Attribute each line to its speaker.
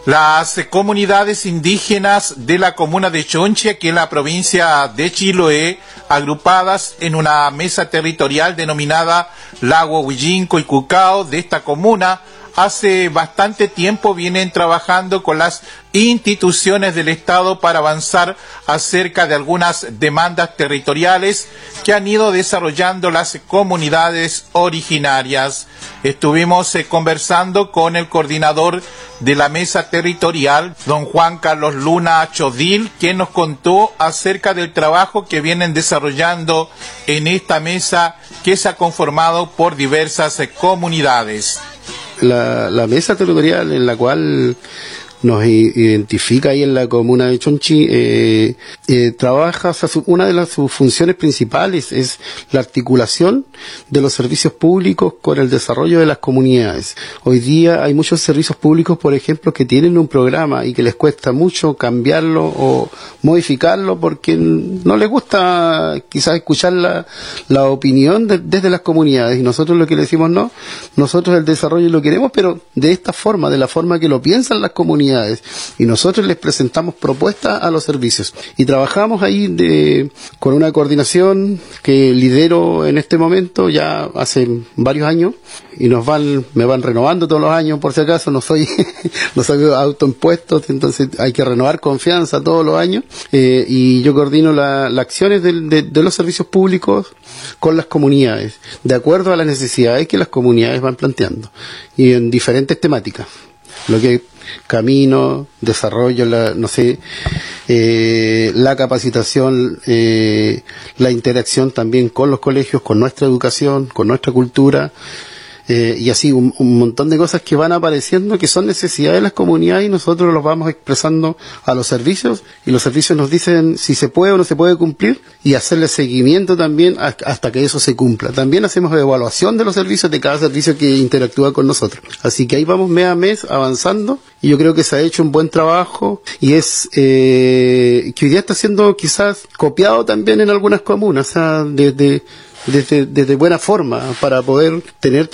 Speaker 1: Las comunidades indígenas de la comuna de Chonchi, aquí en la provincia de Chiloé, agrupadas en una mesa territorial denominada Lago Huillinco y Cucao de esta comuna, hace bastante tiempo vienen trabajando con las instituciones del Estado para avanzar acerca de algunas demandas territoriales que han ido desarrollando las comunidades originarias. Estuvimos conversando con el coordinador de la mesa territorial, don Juan Carlos Luna Chodil, quien nos contó acerca del trabajo que vienen desarrollando en esta mesa que se ha conformado por diversas comunidades.
Speaker 2: La mesa territorial en la cual nos identifica ahí en la comuna de Chonchi, trabaja, o sea, una de sus funciones principales es la articulación de los servicios públicos con el desarrollo de las comunidades. Hoy día hay muchos servicios públicos, por ejemplo, que tienen un programa y que les cuesta mucho cambiarlo o modificarlo porque no les gusta quizás escuchar la opinión desde las comunidades, y nosotros lo que le decimos no, nosotros el desarrollo lo queremos, pero de esta forma, de la forma que lo piensan las comunidades, y nosotros les presentamos propuestas a los servicios y trabajamos ahí con una coordinación que lidero en este momento ya hace varios años, y me van renovando todos los años, por si acaso no soy autoimpuesto, entonces hay que renovar confianza todos los años, y yo coordino las acciones de los servicios públicos con las comunidades de acuerdo a las necesidades que las comunidades van planteando y en diferentes temáticas, lo que camino, desarrollo, la capacitación, la interacción también con los colegios, con nuestra educación, con nuestra cultura, y así un montón de cosas que van apareciendo que son necesidades de las comunidades, y nosotros los vamos expresando a los servicios, y los servicios nos dicen si se puede o no se puede cumplir, y hacerle seguimiento también hasta que eso se cumpla. También hacemos evaluación de los servicios, de cada servicio que interactúa con nosotros. Así que ahí vamos mes a mes avanzando, y yo creo que se ha hecho un buen trabajo, y es que hoy día está siendo quizás copiado también en algunas comunas, o sea, desde buena forma, para poder tener